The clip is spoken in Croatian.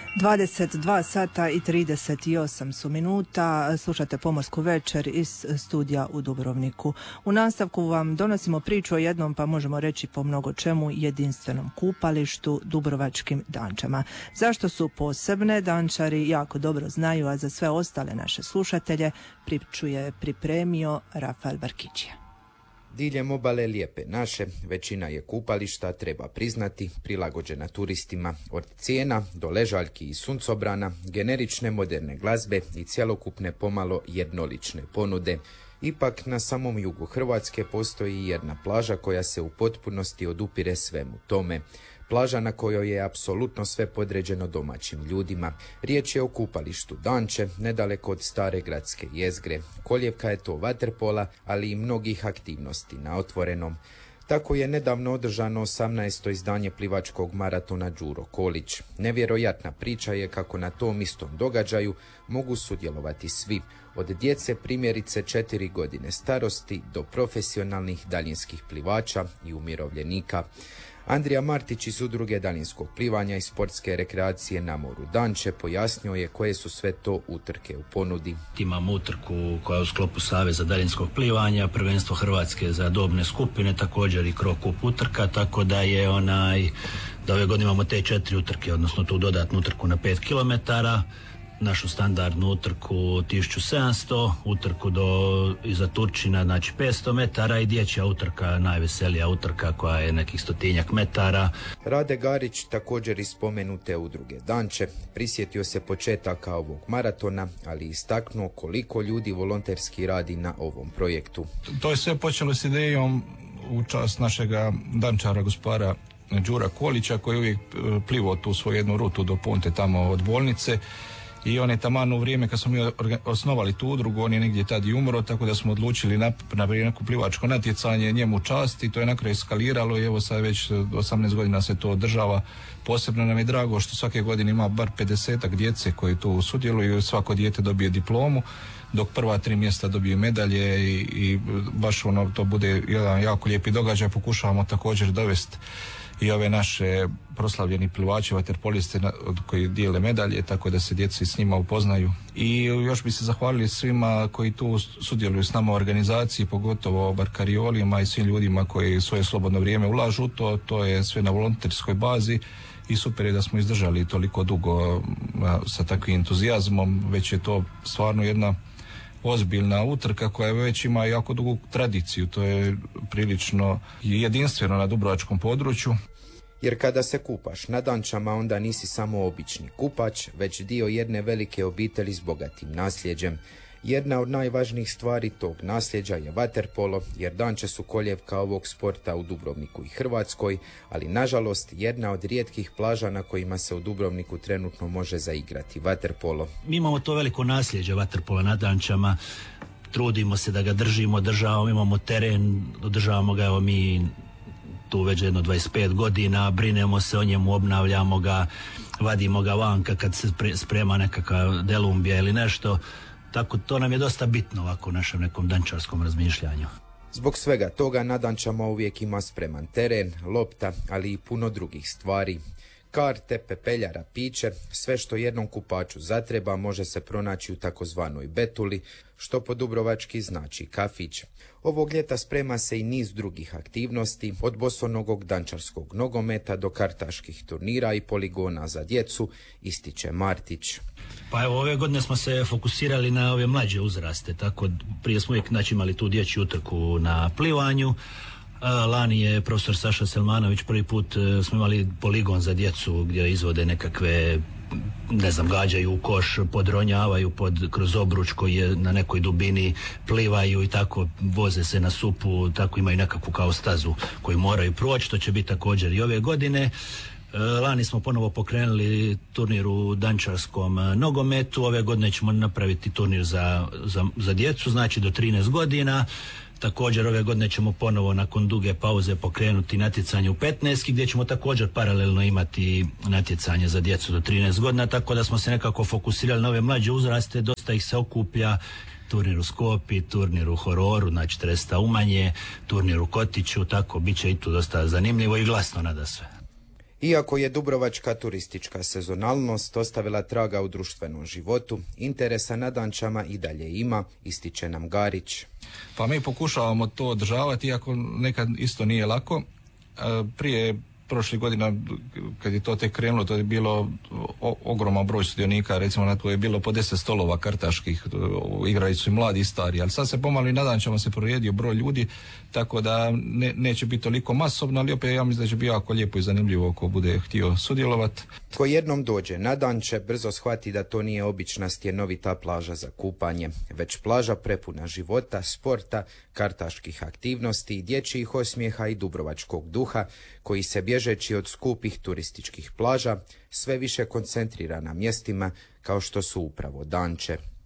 22 sata i 38 su minuta. Slušate Pomorsku večer iz studija u Dubrovniku. U nastavku vam donosimo priču o jednom, pa možemo reći po mnogo čemu, jedinstvenom kupalištu, Dubrovačkim Dančama. Zašto su posebne, Dančari jako dobro znaju, a za sve ostale naše slušatelje priču je pripremio Rafael Barkićija. Diljem obale Lijepe naše, većina je kupališta, treba priznati, prilagođena turistima, od cijena do ležaljki i suncobrana, generične moderne glazbe i cjelokupne pomalo jednolične ponude. Ipak na samom jugu Hrvatske postoji jedna plaža koja se u potpunosti odupire svemu tome. Plaža na kojoj je apsolutno sve podređeno domaćim ljudima. Riječ je o kupalištu Danče, nedaleko od stare gradske jezgre. Koljevka je to vaterpola, ali i mnogih aktivnosti na otvorenom. Tako je nedavno održano 18. izdanje plivačkog maratona Đuro Kolić. Nevjerojatna priča je kako na tom istom događaju mogu sudjelovati svi, od djece primjerice 4 godine starosti do profesionalnih daljinskih plivača i umirovljenika. Andrija Martić iz Udruge daljinskog plivanja i sportske rekreacije na moru Danče pojasnio je koje su sve to utrke u ponudi. Imamo utrku koja je u sklopu Saveza daljinskog plivanja, prvenstvo Hrvatske za dobne skupine, također i Crokup utrka, tako da je da ove godine imamo te 4 utrke, odnosno tu dodatnu utrku na 5 km, našu standardnu utrku 1700, utrku iza Turčina, znači 500 metara i dječja utrka, najveselija utrka koja je nekih 100-tinjak metara. Rade Garić, također iz spomenute Udruge Danče, prisjetio se početaka ovog maratona, ali istaknuo koliko ljudi volonterski radi na ovom projektu. To je sve počelo s idejom u čast našega dančara gospodara Đura Kolića, koji je uvijek plivao tu svoju jednu rutu do Ponte tamo od bolnice. I on je taman u vrijeme kad smo mi osnovali tu udrugu, on je negdje tad i umro, tako da smo odlučili napraviti neko plivačko natjecanje njemu čast i to je na kraju eskaliralo i evo sad već 18 godina se to održava. Posebno nam je drago što svake godine ima bar 50-ak djece koji tu sudjeluju i svako dijete dobije diplomu, dok prva 3 mjesta dobije medalje i baš to bude jedan jako lijepi događaj. Pokušavamo također dovesti i ove naše proslavljeni plivači, vaterpoliste koji dijele medalje, tako da se djeca s njima upoznaju. I još bi se zahvalili svima koji tu sudjeluju s nama u organizaciji, pogotovo barkariolijama i svim ljudima koji svoje slobodno vrijeme ulažu to je sve na volonterskoj bazi i super je da smo izdržali toliko dugo sa takvim entuzijazmom, već je to stvarno jedna ozbiljna utrka koja već ima jako dugu tradiciju, to je prilično jedinstveno na dubrovačkom području. Jer kada se kupaš na Dančama, onda nisi samo obični kupač, već dio jedne velike obitelji s bogatim nasljeđem. Jedna od najvažnijih stvari tog nasljeđa je vaterpolo, jer Danče su koljevka ovog sporta u Dubrovniku i Hrvatskoj, ali nažalost jedna od rijetkih plaža na kojima se u Dubrovniku trenutno može zaigrati vaterpolo. Mi imamo to veliko nasljeđe vaterpola na Dančama, trudimo se da ga održavamo, imamo teren, održavamo ga, evo mi tu već jedno 25 godina, brinemo se o njemu, obnavljamo ga, vadimo ga vanka kad se sprema nekakva delumbija ili nešto. Tako to nam je dosta bitno ovako u našem nekom dančarskom razmišljanju. Zbog svega toga na Dančama uvijek ima spreman teren, lopta, ali i puno drugih stvari. Karte, pepeljara, piće, sve što jednom kupaču zatreba može se pronaći u takozvanoj betuli, što po dubrovački znači kafić. Ovog ljeta sprema se i niz drugih aktivnosti, od bosonogog dančarskog nogometa do kartaških turnira i poligona za djecu, ističe Martić. Pa evo, ove godine smo se fokusirali na ove mlađe uzraste, tako prije smo uvijek imali tu dječju utrku na plivanju. Lani je profesor Saša Selmanović prvi put smo imali poligon za djecu gdje izvode nekakve, gađaju u koš, podronjavaju kroz obruč koji je na nekoj dubini, plivaju i tako voze se na supu, tako imaju nekakvu kao stazu koju moraju proći, to će biti također i ove godine. Lani smo ponovo pokrenuli turnir u dančarskom nogometu, ove godine ćemo napraviti turnir za djecu, znači do 13 godina. Također ove godine ćemo ponovo nakon duge pauze pokrenuti natjecanje u 15 gdje ćemo također paralelno imati natjecanje za djecu do 13 godina, tako da smo se nekako fokusirali na ove mlađe uzraste, dosta ih se okuplja, turnir u Skopi, turnir u Hororu, znači Tresta Umanje, turnir u Kotiću, tako bit će i tu dosta zanimljivo i glasno nadasve. Iako je dubrovačka turistička sezonalnost ostavila traga u društvenom životu, interesa na Dančama i dalje ima, ističe nam Garić. Pa mi pokušavamo to održavati, iako nekad isto nije lako. Prije prošlih godina, kad je to tek krenulo, to je bilo ogroman broj sudionika, recimo na to je bilo po 10 stolova kartaških, igrali su i mladi i stari, ali sad se pomalo i na Dančama se prorijedio broj ljudi, tako da neće biti toliko masovno, ali opet ja mislim da će biti jako lijepo i zanimljivo ako bude htio sudjelovati. Ko jednom dođe na Danče, brzo shvati da to nije obična stjenovita plaža za kupanje, već plaža prepuna života, sporta, kartaških aktivnosti, dječjih osmijeha i dubrovačkog duha, koji se bježeći od skupih turističkih plaža sve više koncentrira na mjestima kao što su upravo Danče.